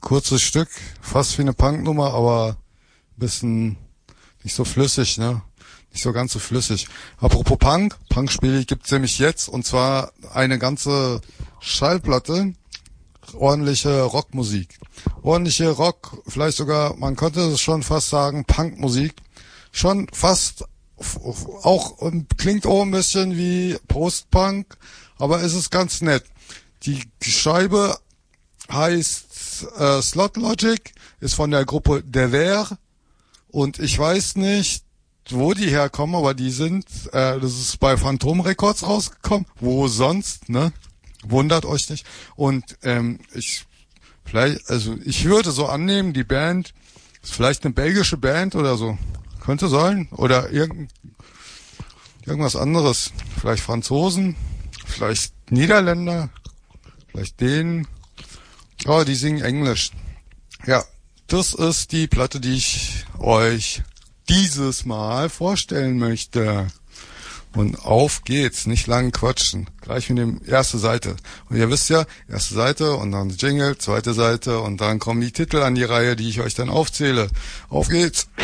kurzes Stück, fast wie eine Punknummer, aber bisschen nicht so flüssig, ne? Nicht so ganz so flüssig. Apropos Punk spiele gibt's nämlich jetzt, und zwar eine ganze Schallplatte, ordentliche Rockmusik. Ordentliche Rock, vielleicht sogar, man könnte es schon fast sagen, Punkmusik. Schon fast auch, klingt auch ein bisschen wie Post-Punk, aber es ist ganz nett. Die Scheibe heißt Slot Logic, ist von der Gruppe Der und ich weiß nicht, wo die herkommen, aber die sind, das ist bei Phantom Records rausgekommen, wo sonst, ne? Wundert euch nicht. Und ich würde so annehmen, die Band ist vielleicht eine belgische Band oder so. Könnte sein. Oder irgendwas anderes. Vielleicht Franzosen, vielleicht Niederländer, vielleicht Dänen. Oh, die singen Englisch. Ja, das ist die Platte, die ich euch dieses Mal vorstellen möchte. Und auf geht's, nicht lang quatschen. Gleich mit dem erste Seite. Und ihr wisst ja, erste Seite und dann Jingle, zweite Seite und dann kommen die Titel an die Reihe, die ich euch dann aufzähle. Auf geht's!